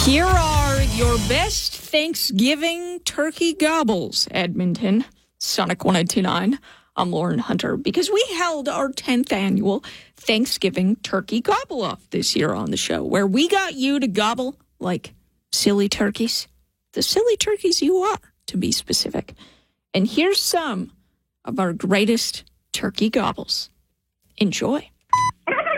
Here are your best Thanksgiving turkey gobbles, Edmonton. Sonic 102.9. I'm Lauren Hunter. Because we held our 10th annual Thanksgiving turkey gobble-off this year on the show, where we got you to gobble like silly turkeys. The silly turkeys you are, to be specific. And here's some of our greatest turkey gobbles. Enjoy.